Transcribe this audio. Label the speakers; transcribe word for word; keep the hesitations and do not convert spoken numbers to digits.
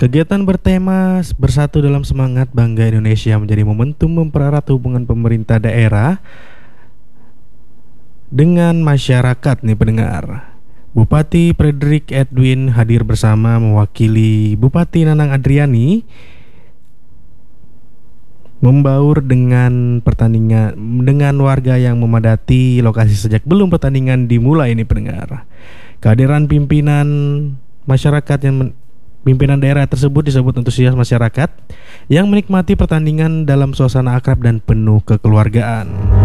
Speaker 1: Kegiatan bertema Bersatu dalam Semangat Bangga Indonesia menjadi momentum mempererat hubungan pemerintah daerah dengan masyarakat nih pendengar. Bupati Frederick Edwin hadir bersama mewakili Bupati Nanang Adriani membaur dengan pertandingan dengan warga yang memadati lokasi sejak belum pertandingan dimulai ini pendengar. Kehadiran pimpinan masyarakat yang men- pimpinan daerah tersebut disebut antusias masyarakat yang menikmati pertandingan dalam suasana akrab dan penuh kekeluargaan.